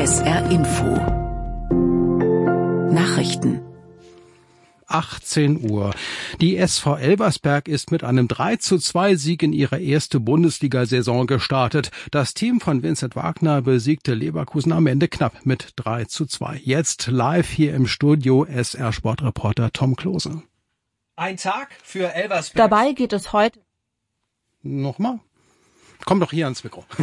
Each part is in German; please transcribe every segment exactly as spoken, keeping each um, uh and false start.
S R Info Nachrichten. achtzehn Uhr. Die S V Elversberg ist mit einem drei zu zwei Sieg in ihre erste Bundesliga-Saison gestartet. Das Team von Vincent Wagner besiegte Leverkusen am Ende knapp mit drei zu zwei. Jetzt live hier im Studio S R-Sportreporter Tom Klose. Ein Tag für Elversberg. Dabei geht es heute... Nochmal? Komm doch hier ans Mikro.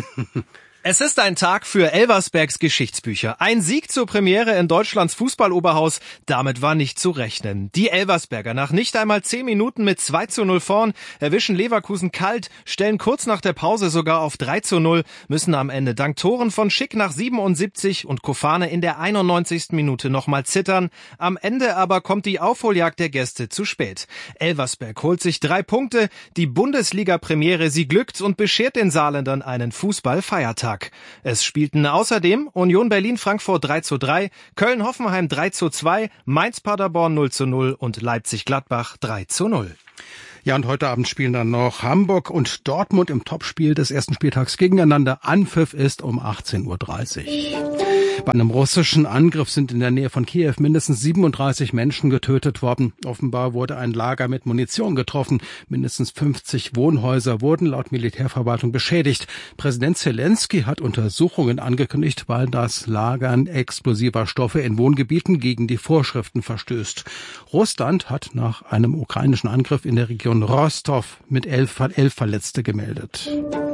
Es ist ein Tag für Elversbergs Geschichtsbücher. Ein Sieg zur Premiere in Deutschlands Fußballoberhaus, damit war nicht zu rechnen. Die Elversberger nach nicht einmal zehn Minuten mit zwei zu null vorn, erwischen Leverkusen kalt, stellen kurz nach der Pause sogar auf drei zu null, müssen am Ende dank Toren von Schick nach siebenundsiebzig und Kofane in der einundneunzigsten Minute nochmal zittern. Am Ende aber kommt die Aufholjagd der Gäste zu spät. Elversberg holt sich drei Punkte, die Bundesliga-Premiere, sie glückt und beschert den Saarländern einen Fußballfeiertag. Es spielten außerdem Union Berlin-Frankfurt drei zu drei, Köln-Hoffenheim drei zu zwei, Mainz-Paderborn null zu null und Leipzig-Gladbach drei zu null. Ja, und heute Abend spielen dann noch Hamburg und Dortmund im Topspiel des ersten Spieltags gegeneinander. Anpfiff ist um achtzehn Uhr dreißig. Bei einem russischen Angriff sind in der Nähe von Kiew mindestens siebenunddreißig Menschen getötet worden. Offenbar wurde ein Lager mit Munition getroffen. Mindestens fünfzig Wohnhäuser wurden laut Militärverwaltung beschädigt. Präsident Zelensky hat Untersuchungen angekündigt, weil das Lagern explosiver Stoffe in Wohngebieten gegen die Vorschriften verstößt. Russland hat nach einem ukrainischen Angriff in der Region Rostov mit elf, elf Verletzte gemeldet.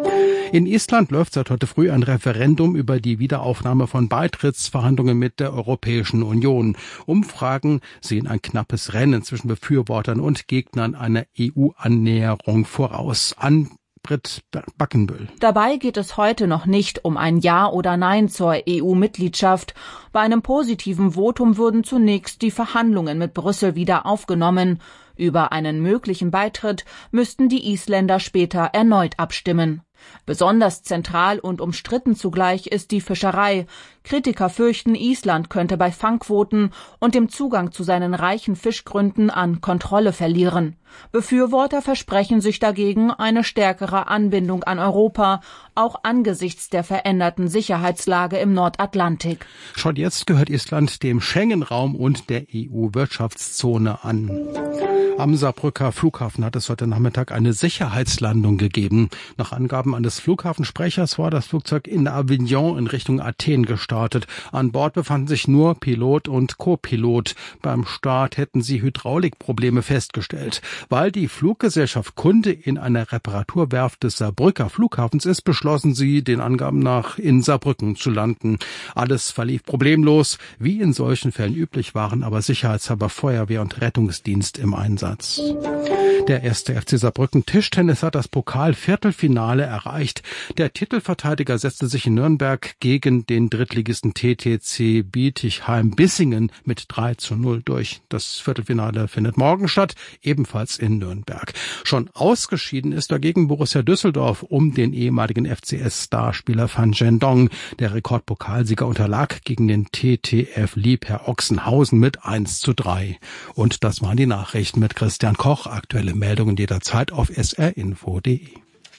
In Island läuft seit heute früh ein Referendum über die Wiederaufnahme von Beitrittsverhandlungen mit der Europäischen Union. Umfragen sehen ein knappes Rennen zwischen Befürwortern und Gegnern einer E U-Annäherung voraus. An Britt Backenbüll. Dabei geht es heute noch nicht um ein Ja oder Nein zur E U-Mitgliedschaft. Bei einem positiven Votum würden zunächst die Verhandlungen mit Brüssel wieder aufgenommen. Über einen möglichen Beitritt müssten die Isländer später erneut abstimmen. Besonders zentral und umstritten zugleich ist die Fischerei. Kritiker fürchten, Island könnte bei Fangquoten und dem Zugang zu seinen reichen Fischgründen an Kontrolle verlieren. Befürworter versprechen sich dagegen eine stärkere Anbindung an Europa, auch angesichts der veränderten Sicherheitslage im Nordatlantik. Schon jetzt gehört Island dem Schengen-Raum und der E U-Wirtschaftszone an. Am Saarbrücker Flughafen hat es heute Nachmittag eine Sicherheitslandung gegeben. Nach Angaben eines Flughafensprechers war das Flugzeug in Avignon in Richtung Athen gestartet. An Bord befanden sich nur Pilot und Co-Pilot. Beim Start hätten sie Hydraulikprobleme festgestellt. Weil die Fluggesellschaft Kunde in einer Reparaturwerft des Saarbrücker Flughafens ist, beschlossen sie, den Angaben nach in Saarbrücken zu landen. Alles verlief problemlos. Wie in solchen Fällen üblich waren aber sicherheitshalber Feuerwehr und Rettungsdienst im Einsatz. Der erste F C Saarbrücken Tischtennis hat das Pokal-Viertelfinale erreicht. Der Titelverteidiger setzte sich in Nürnberg gegen den Drittligisten T T C Bietigheim-Bissingen mit drei zu null durch. Das Viertelfinale findet morgen statt, ebenfalls in Nürnberg. Schon ausgeschieden ist dagegen Borussia Düsseldorf um den ehemaligen F C S-Starspieler Van Gendong. Der Rekordpokalsieger unterlag gegen den T T F Liebherr Ochsenhausen mit eins zu drei. Und das waren die Nachrichten mit Christian Koch. Aktuelle Meldungen jederzeit auf s r info punkt d e.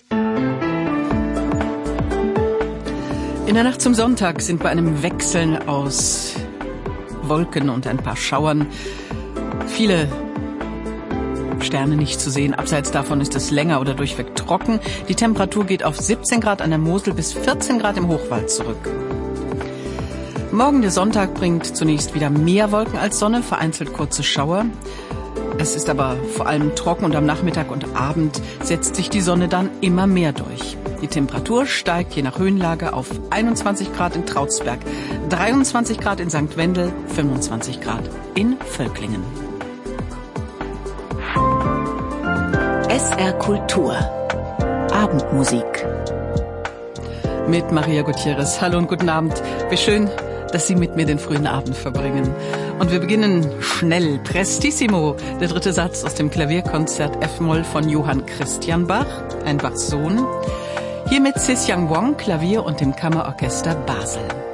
In der Nacht zum Sonntag sind bei einem Wechseln aus Wolken und ein paar Schauern viele Sterne nicht zu sehen. Abseits davon ist es länger oder durchweg trocken. Die Temperatur geht auf siebzehn Grad an der Mosel bis vierzehn Grad im Hochwald zurück. Morgen der Sonntag bringt zunächst wieder mehr Wolken als Sonne, vereinzelt kurze Schauer. Es ist aber vor allem trocken und am Nachmittag und Abend setzt sich die Sonne dann immer mehr durch. Die Temperatur steigt je nach Höhenlage auf einundzwanzig Grad in Trautzberg, dreiundzwanzig Grad in Sankt Wendel, fünfundzwanzig Grad in Völklingen. S R Kultur Abendmusik Mit Maria Gutierrez. Hallo und guten Abend. Wie schön, dass Sie mit mir den frühen Abend verbringen. Und wir beginnen schnell. Prestissimo, der dritte Satz aus dem Klavierkonzert F-Moll von Johann Christian Bach, ein Bachs Sohn. Hier mit Sis Yang Wong, Klavier und dem Kammerorchester Basel.